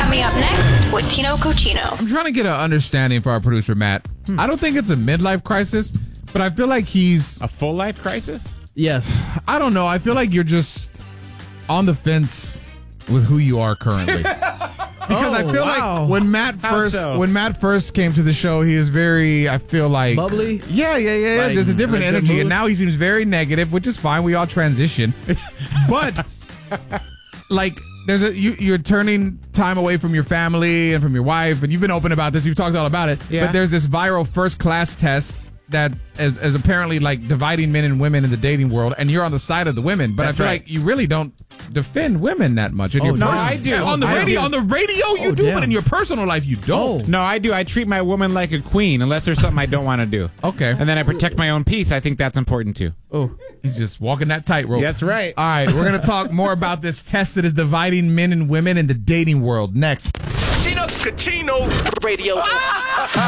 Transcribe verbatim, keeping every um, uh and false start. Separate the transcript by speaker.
Speaker 1: Coming up next with Tino Cochino.
Speaker 2: I'm trying to get an understanding for our producer, Matt. Hmm. I don't think it's a midlife crisis, but I feel like he's...
Speaker 3: A full life crisis?
Speaker 4: Yes.
Speaker 2: I don't know. I feel like you're just on the fence with who you are currently. Because
Speaker 4: oh,
Speaker 2: I feel
Speaker 4: wow.
Speaker 2: like when Matt
Speaker 3: How
Speaker 2: first
Speaker 3: so?
Speaker 2: when Matt first came to the show, he is very, I feel like...
Speaker 4: Bubbly?
Speaker 2: Yeah, yeah, yeah. yeah.
Speaker 4: Like,
Speaker 2: There's a different
Speaker 4: in a good
Speaker 2: energy.
Speaker 4: mood?
Speaker 2: And now he seems very negative, which is fine. We all transition. But, like... There's a you, you're turning time away from your family and from your wife, and you've been open about this. You've talked all about it.
Speaker 3: Yeah.
Speaker 2: But there's this viral first class test that is, is apparently like dividing men and women in the dating world, and you're on the side of the women. But
Speaker 3: That's
Speaker 2: I feel
Speaker 3: right.
Speaker 2: like you really don't defend women that much in
Speaker 4: Oh,
Speaker 2: your
Speaker 4: no,
Speaker 2: personal-
Speaker 3: I do.
Speaker 2: on the
Speaker 3: I
Speaker 2: radio.
Speaker 3: do.
Speaker 2: On the radio, you
Speaker 4: Oh,
Speaker 2: do,
Speaker 4: damn.
Speaker 2: but in your personal life, you don't.
Speaker 4: Oh.
Speaker 3: No, I do. I treat my woman like a queen unless there's something I don't want to do.
Speaker 2: Okay.
Speaker 3: And then I protect my own peace. I think that's important too.
Speaker 4: Oh,
Speaker 2: He's just walking that tightrope.
Speaker 3: That's right.
Speaker 2: All right, we're gonna talk more about this test that is dividing men and women in the dating world next.
Speaker 5: Tino Cochino Radio.